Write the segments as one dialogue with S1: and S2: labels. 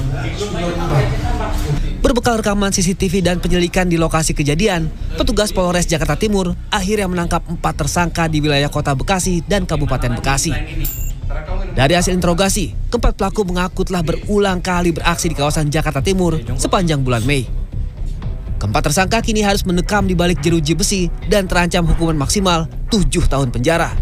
S1: Berbekal rekaman CCTV dan penyelidikan di lokasi kejadian, petugas Polres Jakarta Timur akhirnya menangkap 4 tersangka di wilayah Kota Bekasi dan Kabupaten Bekasi. Dari hasil interogasi, keempat pelaku mengaku telah berulang kali beraksi di kawasan Jakarta Timur sepanjang bulan Mei. Keempat tersangka kini harus mendekam di balik jeruji besi dan terancam hukuman maksimal 7 tahun penjara.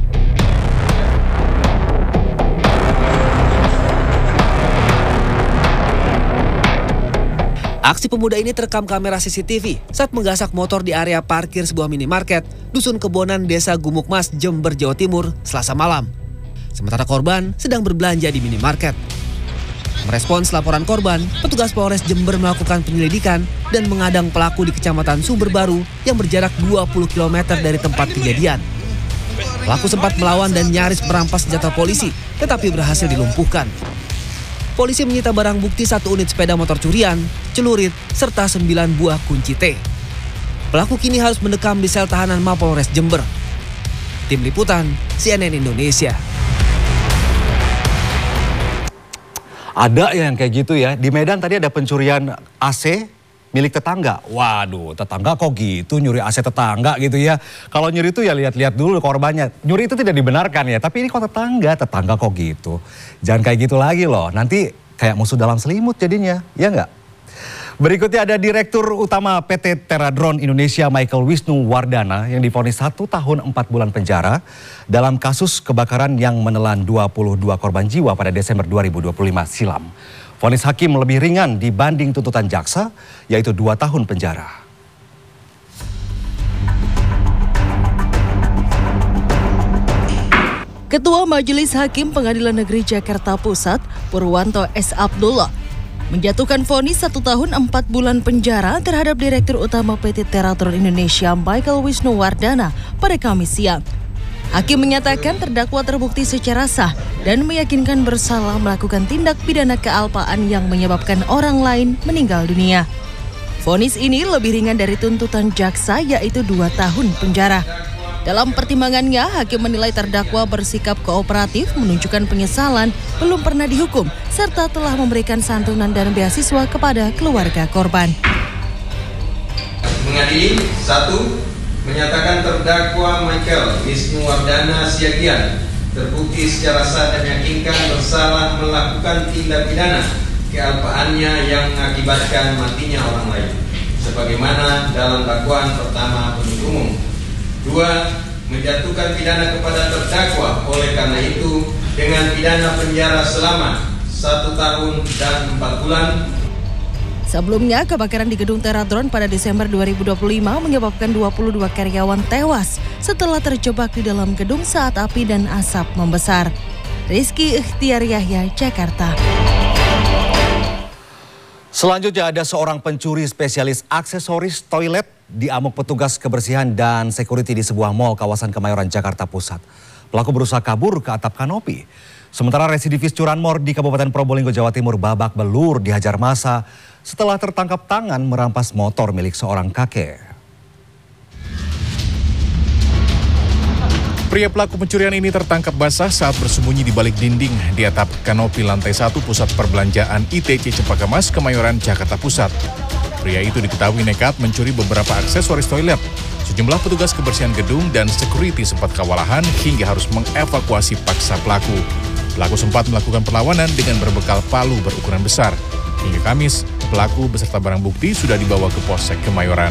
S1: Aksi pemuda ini terekam kamera CCTV saat menggasak motor di area parkir sebuah minimarket Dusun Kebonan, Desa Gumukmas, Jember, Jawa Timur, Selasa malam. Sementara korban sedang berbelanja di minimarket. Merespons laporan korban, petugas Polres Jember melakukan penyelidikan dan mengadang pelaku di Kecamatan Sumber Baru yang berjarak 20 km dari tempat kejadian. Pelaku sempat melawan dan nyaris merampas senjata polisi, tetapi berhasil dilumpuhkan. Polisi menyita barang bukti 1 unit sepeda motor curian, celurit, serta 9 buah kunci T. Pelaku kini harus mendekam di sel tahanan Mapolres Jember. Tim Liputan, CNN Indonesia.
S2: Ada yang kayak gitu ya. Di Medan tadi ada pencurian AC milik tetangga. Waduh, tetangga kok gitu nyuri AC tetangga gitu ya. Kalau nyuri itu ya lihat-lihat dulu korbannya. Nyuri itu tidak dibenarkan ya, tapi ini kok tetangga kok gitu. Jangan kayak gitu lagi loh, nanti kayak musuh dalam selimut jadinya, ya nggak? Berikutnya ada Direktur Utama PT Teradron Indonesia Michael Wisnuwardana yang divonis 1 tahun 4 bulan penjara dalam kasus kebakaran yang menelan 22 korban jiwa pada Desember 2025 silam. Vonis hakim lebih ringan dibanding tuntutan jaksa, yaitu 2 tahun penjara.
S3: Ketua Majelis Hakim Pengadilan Negeri Jakarta Pusat, Purwanto S. Abdullah, menjatuhkan vonis 1 tahun 4 bulan penjara terhadap Direktur Utama PT Teradron Indonesia Michael Wisnuwardana pada Kamis siang. Hakim menyatakan terdakwa terbukti secara sah dan meyakinkan bersalah melakukan tindak pidana kealpaan yang menyebabkan orang lain meninggal dunia. Vonis ini lebih ringan dari tuntutan jaksa, yaitu 2 tahun penjara. Dalam pertimbangannya, hakim menilai terdakwa bersikap kooperatif, menunjukkan penyesalan, belum pernah dihukum, serta telah memberikan santunan dan beasiswa kepada keluarga korban.
S4: Mengadili 1. Menyatakan terdakwa Michael Wisnuwardana Siagian terbukti secara sah dan meyakinkan bersalah melakukan tindak pidana kealpaannya yang mengakibatkan matinya orang lain, sebagaimana dalam dakwaan pertama penuntut umum. 2. Menjatuhkan pidana kepada terdakwa oleh karena itu dengan pidana penjara selama 1 tahun dan 4 bulan.
S3: Sebelumnya, kebakaran di gedung Teradron pada Desember 2025 menyebabkan 22 karyawan tewas setelah terjebak di dalam gedung saat api dan asap membesar. Rizky Ikhtiar Yahya, Jakarta.
S2: Selanjutnya ada seorang pencuri spesialis aksesoris toilet diamuk petugas kebersihan dan security di sebuah mal kawasan Kemayoran, Jakarta Pusat. Pelaku berusaha kabur ke atap kanopi. Sementara residivis curanmor di Kabupaten Probolinggo, Jawa Timur babak belur dihajar massa setelah tertangkap tangan merampas motor milik seorang kakek.
S5: Pria pelaku pencurian ini tertangkap basah saat bersembunyi di balik dinding di atap kanopi lantai 1 Pusat Perbelanjaan ITC Cempaka Mas, Kemayoran, Jakarta Pusat. Pria itu diketahui nekat mencuri beberapa aksesoris toilet. Sejumlah petugas kebersihan gedung dan security sempat kewalahan hingga harus mengevakuasi paksa pelaku. Pelaku sempat melakukan perlawanan dengan berbekal palu berukuran besar. Hingga Kamis, pelaku beserta barang bukti sudah dibawa ke Polsek Kemayoran.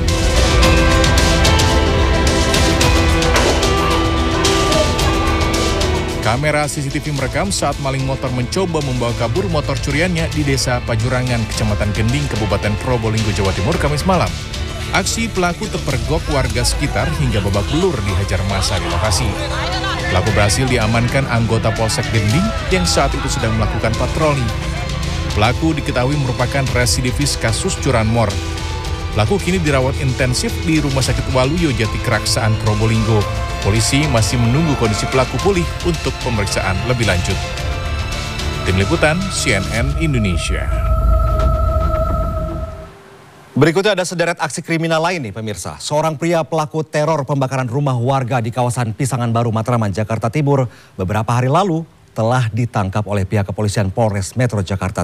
S5: Kamera CCTV merekam saat maling motor mencoba membawa kabur motor curiannya di Desa Pajurangan, Kecamatan Gending, Kabupaten Probolinggo, Jawa Timur, Kamis malam. Aksi pelaku terpergok warga sekitar hingga babak belur dihajar massa di lokasi. Pelaku berhasil diamankan anggota Polsek Gending yang saat itu sedang melakukan patroli. Pelaku diketahui merupakan residivis kasus curanmor. Pelaku kini dirawat intensif di Rumah Sakit Waluyo Jati Keraksaan, Probolinggo. Polisi masih menunggu kondisi pelaku pulih untuk pemeriksaan lebih lanjut. Tim Liputan, CNN Indonesia.
S2: Berikutnya ada sederet aksi kriminal lain nih pemirsa. Seorang pria pelaku teror pembakaran rumah warga di kawasan Pisangan Baru, Matraman, Jakarta Timur beberapa hari lalu telah ditangkap oleh pihak kepolisian Polres Metro Jakarta